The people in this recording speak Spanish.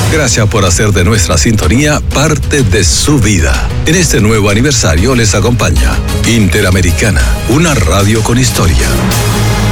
Gracias por hacer de nuestra sintonía parte de su vida. En este nuevo aniversario les acompaña Interamericana, una radio con historia.